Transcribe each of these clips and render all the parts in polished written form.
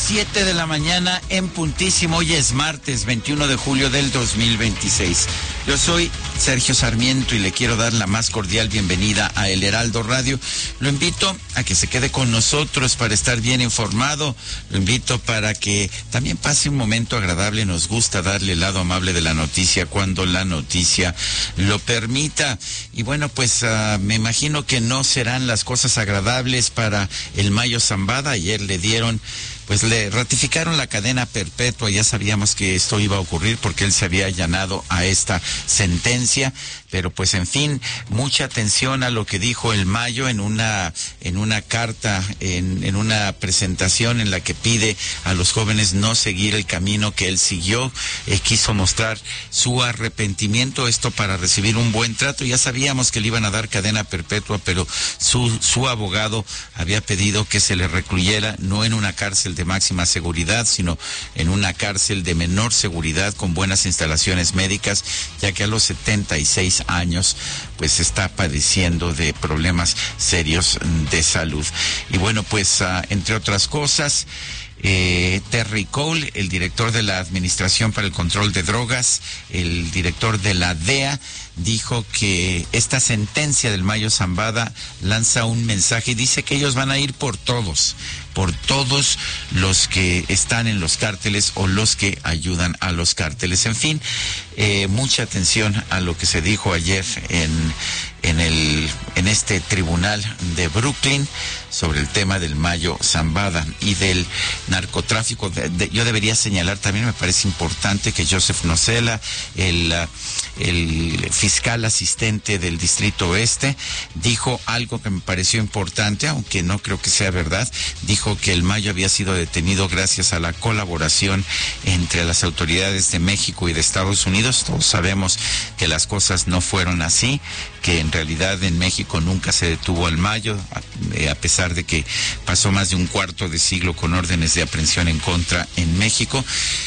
7 de la mañana en puntísimo. Hoy es martes 21 de julio del 2026. Yo soy Sergio Sarmiento y le quiero dar la más cordial bienvenida a El Heraldo Radio. Lo invito a que se quede con nosotros para estar bien informado. Lo invito para que también pase un momento agradable. Nos gusta darle el lado amable de la noticia cuando la noticia lo permita. Y bueno, pues me imagino que no serán las cosas agradables para el Mayo Zambada. Ayer le ratificaron la cadena perpetua. Ya sabíamos que esto iba a ocurrir porque él se había allanado a esta sentencia, pero pues en fin, mucha atención a lo que dijo el Mayo en una carta, en una presentación en la que pide a los jóvenes no seguir el camino que él siguió. Quiso mostrar su arrepentimiento, esto para recibir un buen trato. Ya sabíamos que le iban a dar cadena perpetua, pero su abogado había pedido que se le recluyera no en una cárcel de máxima seguridad, sino en una cárcel de menor seguridad con buenas instalaciones médicas, ya que a los 76 años pues está padeciendo de problemas serios de salud. Y bueno, pues entre otras cosas, Terry Cole, el director de la Administración para el Control de Drogas, el director de la DEA, dijo que esta sentencia del Mayo Zambada lanza un mensaje y dice que ellos van a ir por todos los que están en los cárteles o los que ayudan a los cárteles. En fin, mucha atención a lo que se dijo ayer en este tribunal de Brooklyn sobre el tema del Mayo Zambada y del narcotráfico. Yo debería señalar también, me parece importante, que Joseph Nocella, el fiscal asistente del Distrito Oeste, dijo algo que me pareció importante, aunque no creo que sea verdad. Dijo que el Mayo había sido detenido gracias a la colaboración entre las autoridades de México y de Estados Unidos. Todos sabemos que las cosas no fueron así, que en realidad en México nunca se detuvo al Mayo, a pesar de que pasó más de un cuarto de siglo con órdenes de aprehensión en contra en México.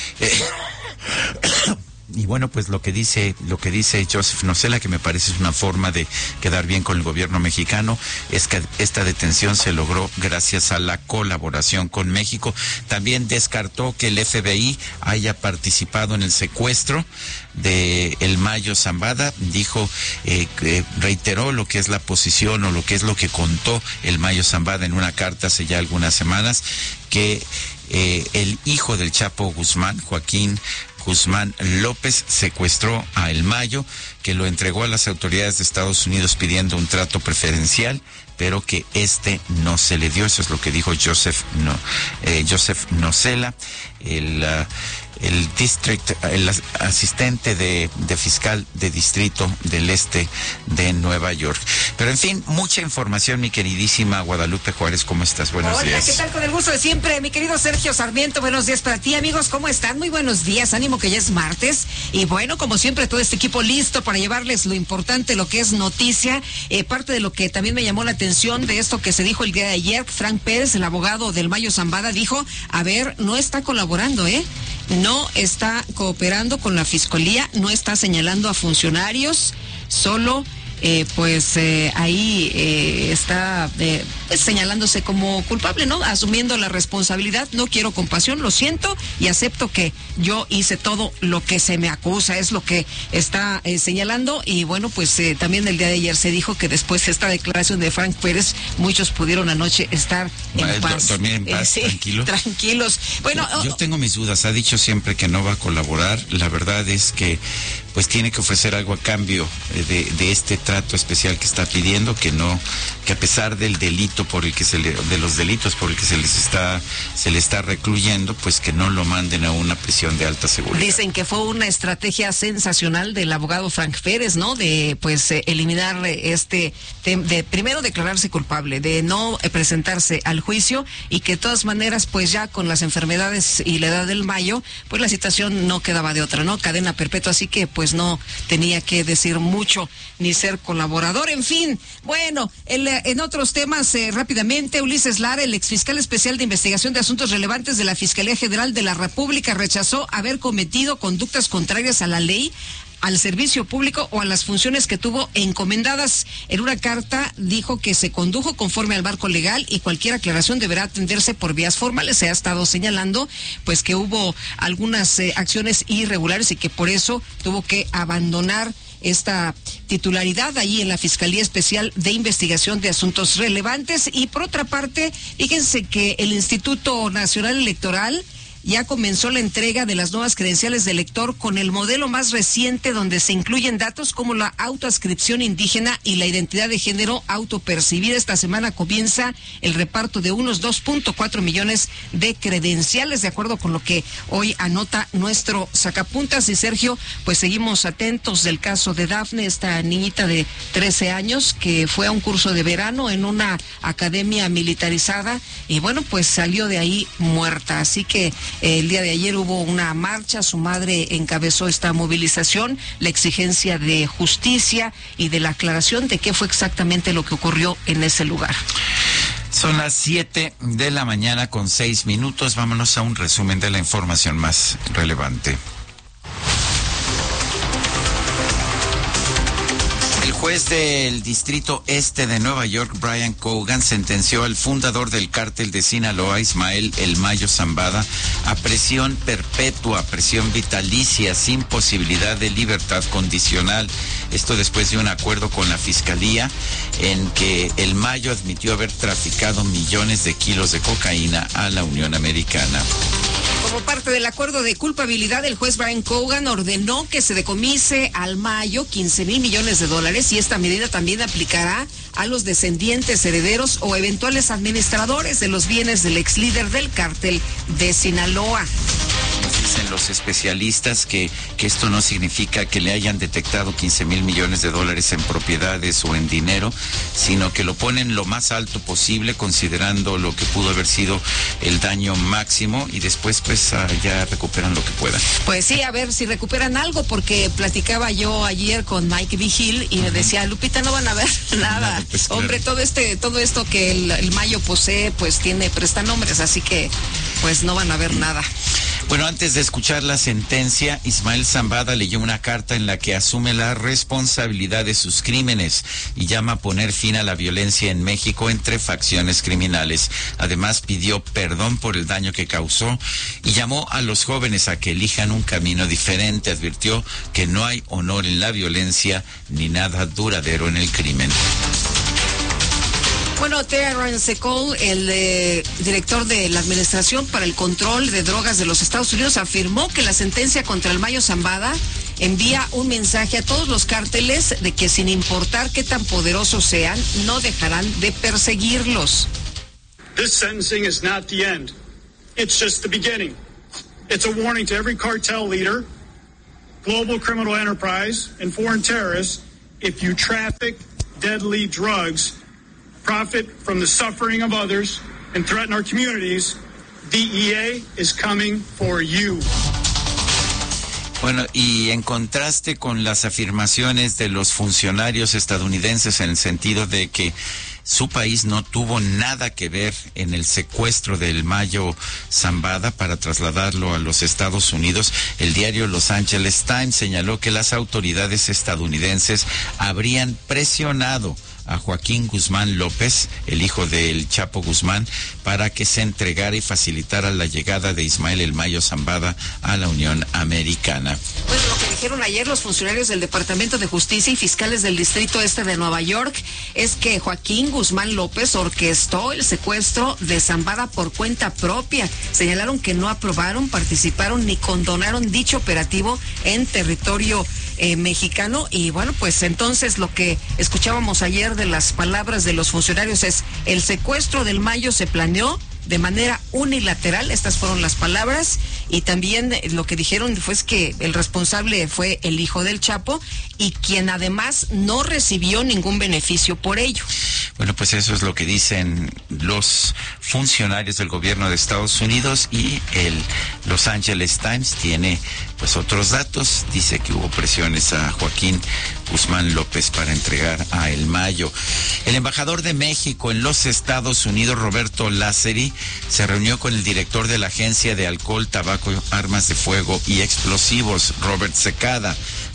Y bueno, pues lo que dice Joseph Nocella, que me parece es una forma de quedar bien con el gobierno mexicano, es que esta detención se logró gracias a la colaboración con México. También descartó que el FBI haya participado en el secuestro de el Mayo Zambada. Dijo, reiteró lo que es la posición o lo que es lo que contó el Mayo Zambada en una carta hace ya algunas semanas, que el hijo del Chapo Guzmán, Joaquín Guzmán López, secuestró a El Mayo, que lo entregó a las autoridades de Estados Unidos pidiendo un trato preferencial, pero que no se le dio. Eso es lo que dijo Joseph Nocella, el asistente de fiscal de distrito del este de Nueva York. Pero en fin, mucha información, mi queridísima Guadalupe Juárez. ¿Cómo estás? Buenos días. Hola, ¿qué tal? Con el gusto de siempre, mi querido Sergio Sarmiento. Buenos días para ti, amigos. ¿Cómo están? Muy buenos días. Ánimo que ya es martes. Y bueno, como siempre, todo este equipo listo para llevarles lo importante, lo que es noticia. Parte de lo que también me llamó la atención de esto que se dijo el día de ayer, Frank Pérez, el abogado del Mayo Zambada, dijo, no está colaborando, no está cooperando con la fiscalía, no está señalando a funcionarios, solo ahí está señalándose como culpable, ¿no? Asumiendo la responsabilidad. No quiero compasión, lo siento y acepto que yo hice todo lo que se me acusa, es lo que está señalando. Y bueno, pues también el día de ayer se dijo que después de esta declaración de Frank Pérez, muchos pudieron anoche estar en paz. Dormir en paz, sí, tranquilos. Bueno, yo tengo mis dudas. Ha dicho siempre que no va a colaborar. La verdad es que pues tiene que ofrecer algo a cambio de este trato especial que está pidiendo, que a pesar del delito de los delitos por el que se le está recluyendo, pues que no lo manden a una prisión de alta seguridad. Dicen que fue una estrategia sensacional del abogado Frank Pérez, ¿no? De eliminar de primero declararse culpable, de no presentarse al juicio, y que de todas maneras pues ya con las enfermedades y la edad del Mayo, pues la situación no quedaba de otra, ¿no? Cadena perpetua, así que pues no tenía que decir mucho ni ser colaborador. En fin, bueno, en otros temas, rápidamente, Ulises Lara, el exfiscal especial de investigación de asuntos relevantes de la Fiscalía General de la República, rechazó haber cometido conductas contrarias a la ley al servicio público o a las funciones que tuvo encomendadas. En una carta dijo que se condujo conforme al marco legal y cualquier aclaración deberá atenderse por vías formales. Se ha estado señalando pues que hubo algunas acciones irregulares y que por eso tuvo que abandonar esta titularidad ahí en la Fiscalía Especial de Investigación de Asuntos Relevantes. Y por otra parte, fíjense que el Instituto Nacional Electoral ya comenzó la entrega de las nuevas credenciales de elector con el modelo más reciente, donde se incluyen datos como la autoadscripción indígena y la identidad de género autopercibida. Esta semana comienza el reparto de unos 2.4 millones de credenciales, de acuerdo con lo que hoy anota nuestro sacapuntas. Y Sergio, pues seguimos atentos del caso de Dafne, esta niñita de 13 años que fue a un curso de verano en una academia militarizada y bueno, pues salió de ahí muerta. Así que el día de ayer hubo una marcha, su madre encabezó esta movilización, la exigencia de justicia y de la aclaración de qué fue exactamente lo que ocurrió en ese lugar. Son las 7:06 a.m. Vámonos a un resumen de la información más relevante. El juez del Distrito Este de Nueva York, Brian Cogan, sentenció al fundador del cártel de Sinaloa, Ismael El Mayo Zambada, a prisión perpetua, prisión vitalicia, sin posibilidad de libertad condicional. Esto después de un acuerdo con la Fiscalía en que El Mayo admitió haber traficado millones de kilos de cocaína a la Unión Americana. Como parte del acuerdo de culpabilidad, el juez Brian Cogan ordenó que se decomise al Mayo 15,000 millones de dólares y esta medida también aplicará a los descendientes, herederos o eventuales administradores de los bienes del ex líder del cártel de Sinaloa. Dicen los especialistas que esto no significa que le hayan detectado 15,000 millones de dólares en propiedades o en dinero, sino que lo ponen lo más alto posible considerando lo que pudo haber sido el daño máximo y después pues ya recuperan lo que puedan. Pues sí, a ver si recuperan algo, porque platicaba yo ayer con Mike Vigil y me decía, Lupita, no van a ver nada. Pues, claro. Hombre, todo esto que el Mayo posee pues tiene prestanombres, así que pues no van a ver nada. Bueno, antes de escuchar la sentencia, Ismael Zambada leyó una carta en la que asume la responsabilidad de sus crímenes y llama a poner fin a la violencia en México entre facciones criminales. Además, pidió perdón por el daño que causó y llamó a los jóvenes a que elijan un camino diferente. Advirtió que no hay honor en la violencia ni nada duradero en el crimen. Bueno, Terrence Cole, el director de la Administración para el Control de Drogas de los Estados Unidos, afirmó que la sentencia contra el Mayo Zambada envía un mensaje a todos los cárteles de que sin importar qué tan poderosos sean, no dejarán de perseguirlos. This sentencing is not the end. It's just the beginning. It's a warning to every cartel leader, global criminal enterprise, and foreign terrorists. If you traffic deadly drugs, profit from the suffering of others, and threaten our communities, DEA is coming for you. Bueno, y en contraste con las afirmaciones de los funcionarios estadounidenses en el sentido de que su país no tuvo nada que ver en el secuestro del Mayo Zambada para trasladarlo a los Estados Unidos, el diario Los Angeles Times señaló que las autoridades estadounidenses habrían presionado a Joaquín Guzmán López, el hijo del Chapo Guzmán, para que se entregara y facilitara la llegada de Ismael El Mayo Zambada a la Unión Americana. Bueno, lo que dijeron ayer los funcionarios del Departamento de Justicia y fiscales del Distrito Este de Nueva York es que Joaquín Guzmán López orquestó el secuestro de Zambada por cuenta propia. Señalaron que no aprobaron, participaron ni condonaron dicho operativo en territorio mexicano. Y bueno, pues entonces lo que escuchábamos ayer de las palabras de los funcionarios es: el secuestro del Mayo se planeó de manera unilateral, estas fueron las palabras, y también lo que dijeron fue que el responsable fue el hijo del Chapo y quien además no recibió ningún beneficio por ello. Bueno, pues eso es lo que dicen los funcionarios del gobierno de Estados Unidos, y el Los Angeles Times tiene pues otros datos. Dice que hubo presiones a Joaquín Guzmán López para entregar a El Mayo. El embajador de México en los Estados Unidos, Roberto Lázari, se reunió con el director de la Agencia de Alcohol, Tabaco, Armas de Fuego y Explosivos, Robert Secada,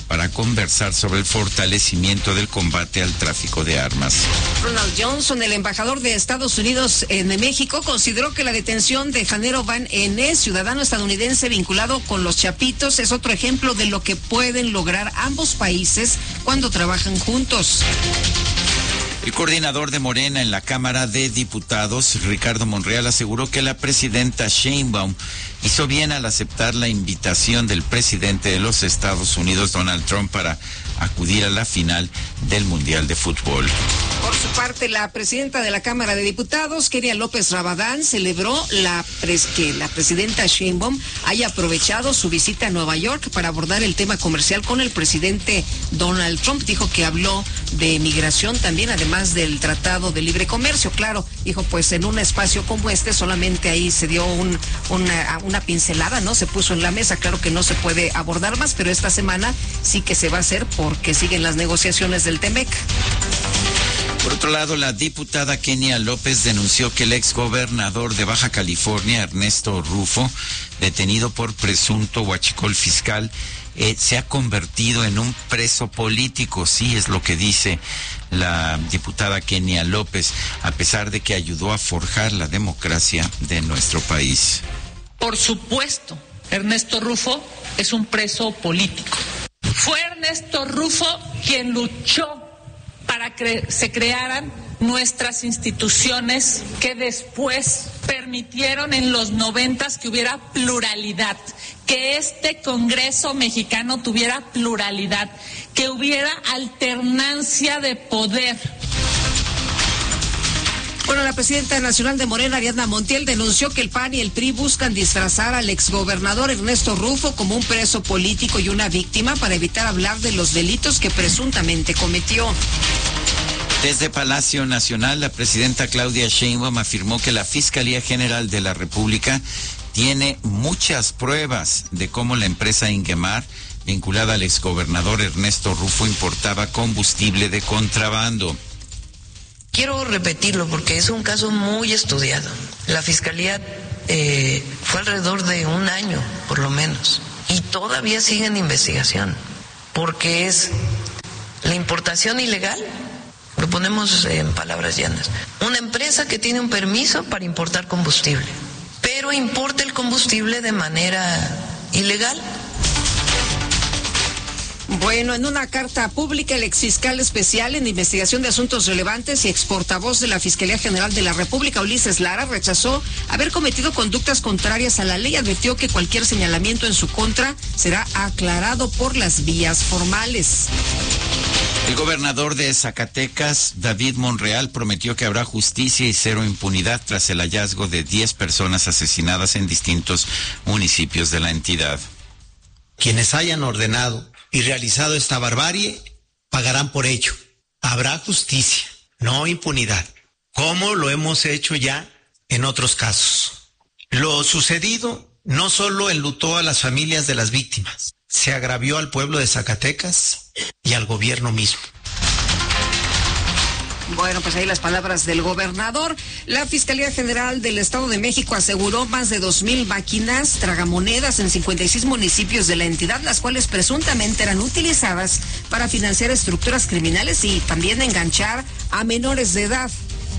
para conversar sobre el fortalecimiento del combate al tráfico de armas. Ronald Johnson, el embajador de Estados Unidos en México, consideró que la detención de Janero Van N., ciudadano estadounidense vinculado con los Chapitos, es otro ejemplo de lo que pueden lograr ambos países cuando trabajan juntos. El coordinador de Morena en la Cámara de Diputados, Ricardo Monreal, aseguró que la presidenta Sheinbaum hizo bien al aceptar la invitación del presidente de los Estados Unidos, Donald Trump, para acudir a la final del Mundial de Fútbol. Por su parte, la presidenta de la Cámara de Diputados, Kenia López Rabadán, celebró que la presidenta Sheinbaum haya aprovechado su visita a Nueva York para abordar el tema comercial con el presidente Donald Trump. Dijo que habló de migración también, además del Tratado de Libre Comercio. Claro, dijo, pues en un espacio como este solamente ahí se dio una pincelada, ¿no? Se puso en la mesa. Claro que no se puede abordar más, pero esta semana sí que se va a hacer porque siguen las negociaciones del TEMEC. Por otro lado, la diputada Kenia López denunció que el exgobernador de Baja California, Ernesto Rufo, detenido por presunto huachicol fiscal, se ha convertido en un preso político. Sí, es lo que dice la diputada Kenia López, a pesar de que ayudó a forjar la democracia de nuestro país. Por supuesto, Ernesto Rufo es un preso político. Fue Ernesto Rufo quien luchó para que se crearan nuestras instituciones que después permitieron en los 90s que hubiera pluralidad, que este Congreso mexicano tuviera pluralidad, que hubiera alternancia de poder. Bueno, la presidenta nacional de Morena, Ariadna Montiel, denunció que el PAN y el PRI buscan disfrazar al exgobernador Ernesto Rufo como un preso político y una víctima para evitar hablar de los delitos que presuntamente cometió. Desde Palacio Nacional, la presidenta Claudia Sheinbaum afirmó que la Fiscalía General de la República tiene muchas pruebas de cómo la empresa Ingemar, vinculada al exgobernador Ernesto Rufo, importaba combustible de contrabando. Quiero repetirlo porque es un caso muy estudiado. La Fiscalía fue alrededor de un año, por lo menos, y todavía sigue en investigación, porque es la importación ilegal, lo ponemos en palabras llanas, una empresa que tiene un permiso para importar combustible, pero importa el combustible de manera ilegal. Bueno, en una carta pública, el exfiscal especial en investigación de asuntos relevantes y exportavoz de la Fiscalía General de la República, Ulises Lara, rechazó haber cometido conductas contrarias a la ley. Advirtió que cualquier señalamiento en su contra será aclarado por las vías formales. El gobernador de Zacatecas, David Monreal, prometió que habrá justicia y cero impunidad tras el hallazgo de 10 personas asesinadas en distintos municipios de la entidad. Quienes hayan ordenado y realizado esta barbarie pagarán por ello. Habrá justicia, no impunidad, como lo hemos hecho ya en otros casos. Lo sucedido no solo enlutó a las familias de las víctimas, se agravió al pueblo de Zacatecas y al gobierno mismo. Bueno, pues ahí las palabras del gobernador. La Fiscalía General del Estado de México aseguró más de 2,000 máquinas tragamonedas en 56 municipios de la entidad, las cuales presuntamente eran utilizadas para financiar estructuras criminales y también enganchar a menores de edad.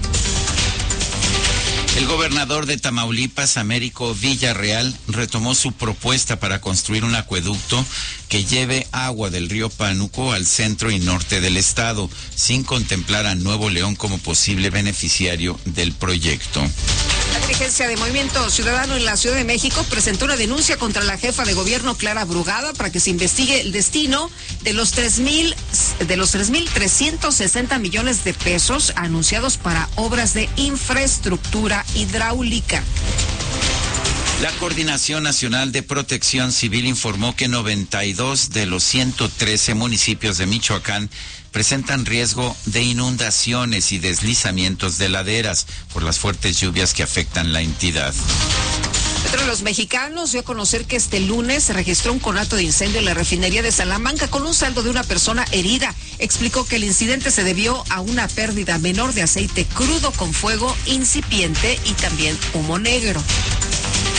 El gobernador de Tamaulipas, Américo Villarreal, retomó su propuesta para construir un acueducto que lleve agua del río Pánuco al centro y norte del estado, sin contemplar a Nuevo León como posible beneficiario del proyecto. La dirigencia de Movimiento Ciudadano en la Ciudad de México presentó una denuncia contra la jefa de gobierno, Clara Brugada, para que se investigue el destino de los 3,360 millones de pesos anunciados para obras de infraestructura hidráulica. La Coordinación Nacional de Protección Civil informó que 92 de los 113 municipios de Michoacán presentan riesgo de inundaciones y deslizamientos de laderas por las fuertes lluvias que afectan la entidad. Petróleos Mexicanos dio a conocer que este lunes se registró un conato de incendio en la refinería de Salamanca con un saldo de una persona herida. Explicó que el incidente se debió a una pérdida menor de aceite crudo con fuego incipiente y también humo negro.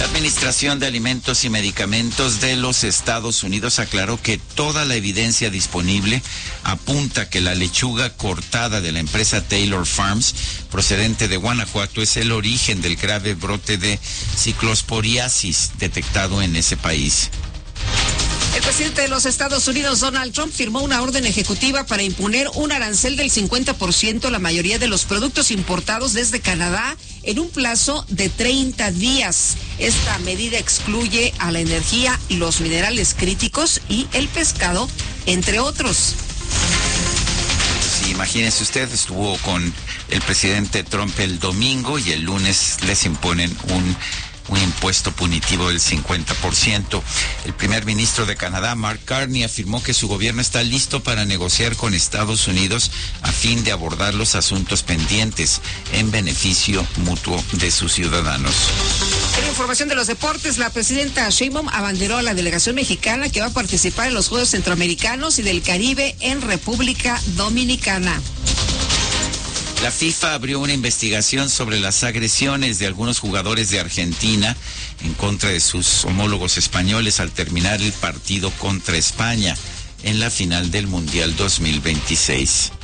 La Administración de Alimentos y Medicamentos de los Estados Unidos aclaró que toda la evidencia disponible apunta que la lechuga cortada de la empresa Taylor Farms, procedente de Guanajuato, es el origen del grave brote de ciclosporiasis detectado en ese país. El presidente de los Estados Unidos, Donald Trump, firmó una orden ejecutiva para imponer un arancel del 50% a la mayoría de los productos importados desde Canadá en un plazo de 30 días. Esta medida excluye a la energía, los minerales críticos y el pescado, entre otros. Sí, imagínese usted, estuvo con el presidente Trump el domingo y el lunes les imponen un impuesto punitivo del 50%. El primer ministro de Canadá, Mark Carney, afirmó que su gobierno está listo para negociar con Estados Unidos a fin de abordar los asuntos pendientes en beneficio mutuo de sus ciudadanos. En información de los deportes, la presidenta Sheinbaum abanderó a la delegación mexicana que va a participar en los Juegos Centroamericanos y del Caribe en República Dominicana. La FIFA abrió una investigación sobre las agresiones de algunos jugadores de Argentina en contra de sus homólogos españoles al terminar el partido contra España en la final del Mundial 2026.